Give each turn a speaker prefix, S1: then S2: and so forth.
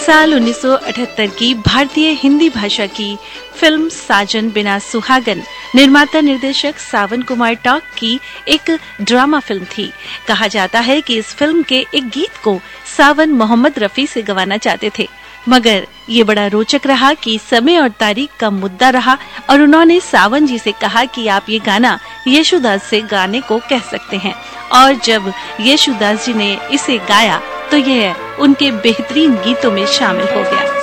S1: साल 1978 की भारतीय हिंदी भाषा की फिल्म साजन बिना सुहागन निर्माता निर्देशक सावन कुमार टॉक की एक ड्रामा फिल्म थी। कहा जाता है कि इस फिल्म के एक गीत को सावन मोहम्मद रफी से गवाना चाहते थे, मगर ये बड़ा रोचक रहा कि समय और तारीख का मुद्दा रहा और उन्होंने सावन जी से कहा कि आप ये गाना येशुदास से गाने को कह सकते हैं। और जब येशुदास जी ने इसे गाया तो यह उनके बेहतरीन गीतों में शामिल हो गया।